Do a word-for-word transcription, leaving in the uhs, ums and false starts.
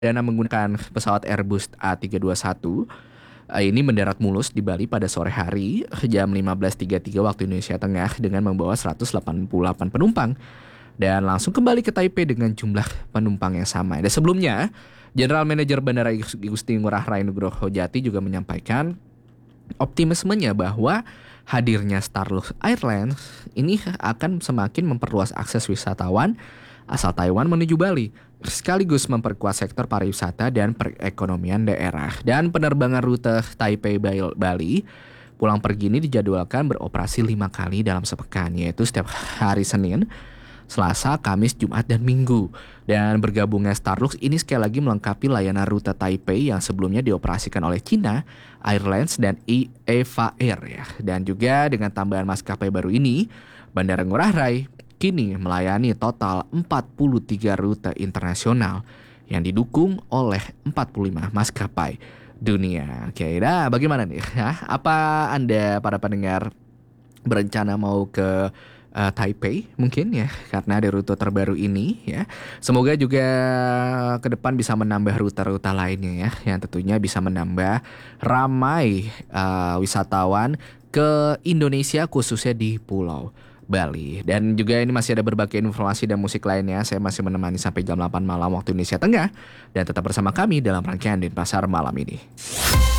Perdana menggunakan pesawat Airbus A tiga dua satu eh, ini mendarat mulus di Bali pada sore hari jam lima belas tiga puluh tiga waktu Indonesia Tengah dengan membawa seratus delapan puluh delapan penumpang dan langsung kembali ke Taipei dengan jumlah penumpang yang sama. Dan sebelumnya, General Manager Bandara Igusti Ngurah Rai Nugroho Jati juga menyampaikan optimismenya bahwa hadirnya Starlux Airlines ini akan semakin memperluas akses wisatawan asal Taiwan menuju Bali, sekaligus memperkuat sektor pariwisata dan perekonomian daerah. Dan penerbangan rute Taipei Bali pulang pergi ini dijadwalkan beroperasi lima kali dalam sepekan, yaitu setiap hari Senin, Selasa, Kamis, Jumat, dan Minggu. Dan bergabungnya Starlux ini sekali lagi melengkapi layanan rute Taipei yang sebelumnya dioperasikan oleh China Airlines dan Eva Air ya. Dan juga dengan tambahan maskapai baru ini, Bandara Ngurah Rai kini melayani total empat puluh tiga rute internasional yang didukung oleh empat puluh lima maskapai dunia. Oke, nah bagaimana nih? Hah? Apa Anda para pendengar berencana mau ke uh, Taipei mungkin ya karena ada rute terbaru ini ya. Semoga juga ke depan bisa menambah rute-rute lainnya ya yang tentunya bisa menambah ramai uh, wisatawan ke Indonesia khususnya di Pulau Bali. Dan juga ini masih ada berbagai informasi dan musik lainnya. Saya masih menemani sampai jam delapan malam waktu Indonesia Tengah dan tetap bersama kami dalam rangkaian Denpasar malam ini.